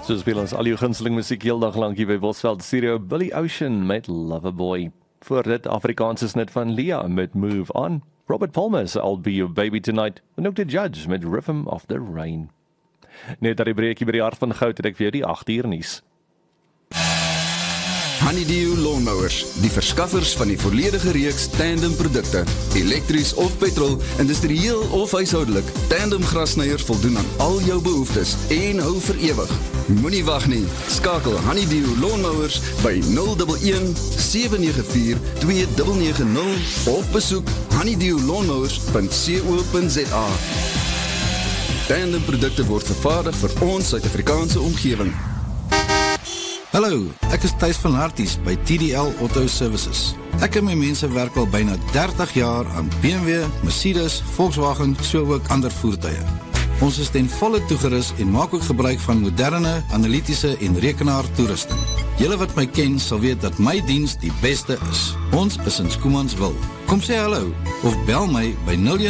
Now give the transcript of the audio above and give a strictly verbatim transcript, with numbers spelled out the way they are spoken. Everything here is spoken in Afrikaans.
So speel ons al jou gunsteling musiek heel dag lang hier by Bosveld Studio. Billy Ocean met Loverboy. Voor dit Afrikaanse snit van Lia met Move On. Robert Palmer se I'll Be Your Baby Tonight. En ook The Judge met Rhythm of the Rain. Net dat die breekie by die hart van goud het ek vir jou die agt uur nuus. Honeydew Lawnmowers, die verskaffers van die volledige reeks Tandem produkte, elektries of petrol, industrieel of huishoudelik. Tandem grassnyers voldoen aan al jou behoeftes en hou vir ewig. Moenie wag nie, skakel Honeydew Lawnmowers by nul een een sewe nege vier twee nege nege nul of besoek honeydew lawnmowers punt co punt za. Tandem produkte word vervaardig vir ons Suid-Afrikaanse omgewing. Hallo, ek is Thys van Harties by T D L Auto Services. Ek en my mense werk al byna dertig jaar aan B M W, Mercedes, Volkswagen, so ook ander voertuie. Ons is ten volle toegerus en maak ook gebruik van moderne, analitiese en rekenaar toerusting. Julle wat my ken sal weet dat my diens die beste is. Ons is in Schoemanswil. Kom sê hallo of bel my by nul